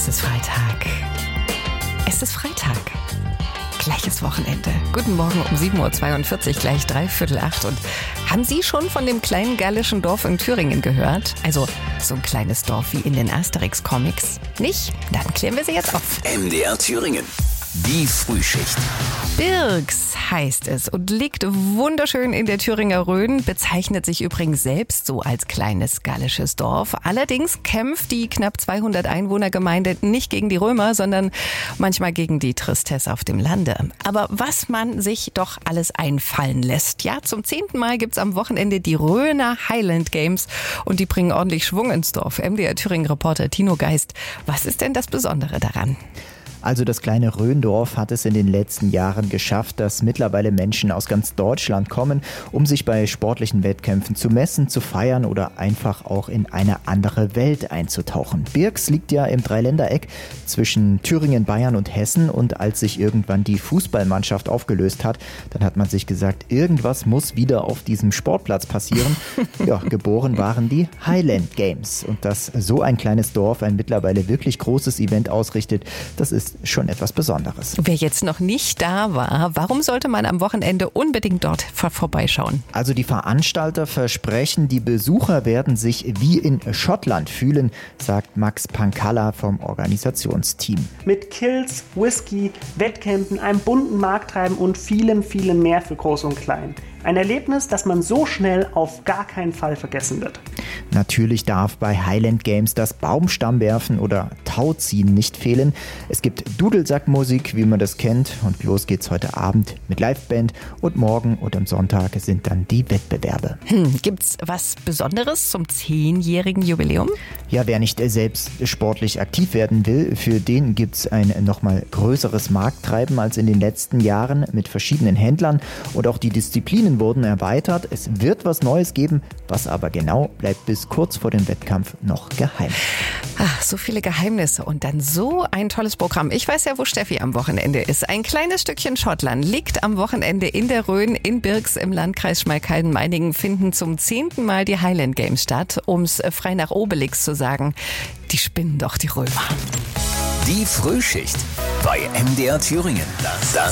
Es ist Freitag. Es ist Freitag. Gleiches Wochenende. Guten Morgen um 7.42 Uhr, gleich 7:45. Und haben Sie schon von dem kleinen gallischen Dorf in Thüringen gehört? Also so ein kleines Dorf wie in den Asterix-Comics? Nicht? Dann klären wir sie jetzt auf. MDR Thüringen. Die Frühschicht. Birks heißt es und liegt wunderschön in der Thüringer Rhön, bezeichnet sich übrigens selbst so als kleines gallisches Dorf. Allerdings kämpft die knapp 200 Einwohnergemeinde nicht gegen die Römer, sondern manchmal gegen die Tristesse auf dem Lande. Aber was man sich doch alles einfallen lässt. Ja, zum 10. Mal gibt's am Wochenende die Rhöner Highland Games und die bringen ordentlich Schwung ins Dorf. MDR Thüringen-Reporter Tino Geist, was ist denn das Besondere daran? Also das kleine Rhöndorf hat es in den letzten Jahren geschafft, dass mittlerweile Menschen aus ganz Deutschland kommen, um sich bei sportlichen Wettkämpfen zu messen, zu feiern oder einfach auch in eine andere Welt einzutauchen. Birks liegt ja im Dreiländereck zwischen Thüringen, Bayern und Hessen, und als sich irgendwann die Fußballmannschaft aufgelöst hat, dann hat man sich gesagt, irgendwas muss wieder auf diesem Sportplatz passieren. Ja, geboren waren die Highland Games, und dass so ein kleines Dorf ein mittlerweile wirklich großes Event ausrichtet, das ist schon etwas Besonderes. Wer jetzt noch nicht da war, warum sollte man am Wochenende unbedingt dort vorbeischauen? Also die Veranstalter versprechen, die Besucher werden sich wie in Schottland fühlen, sagt Max Pankalla vom Organisationsteam. Mit Kills, Whisky, Wettkämpfen, einem bunten Markttreiben und vielem mehr für Groß und Klein. Ein Erlebnis, das man so schnell auf gar keinen Fall vergessen wird. Natürlich darf bei Highland Games das Baumstammwerfen oder Tauziehen nicht fehlen. Es gibt Dudelsackmusik, wie man das kennt, und los geht's heute Abend mit Liveband, und morgen und am Sonntag sind dann die Wettbewerbe. Gibt's was Besonderes zum 10-jährigen Jubiläum? Ja, wer nicht selbst sportlich aktiv werden will, für den gibt's ein nochmal größeres Markttreiben als in den letzten Jahren mit verschiedenen Händlern, und auch die Disziplinen wurden erweitert. Es wird was Neues geben, was aber genau bleibt bis kurz vor dem Wettkampf noch geheim. Ach, so viele Geheimnisse und dann so ein tolles Programm. Ich weiß ja, wo Steffi am Wochenende ist. Ein kleines Stückchen Schottland liegt am Wochenende in der Rhön. In Birks im Landkreis Schmalkalden-Meiningen finden zum 10. Mal die Highland Games statt. Um's frei nach Obelix zu sagen, die spinnen doch die Römer. Die Frühschicht bei MDR Thüringen. Das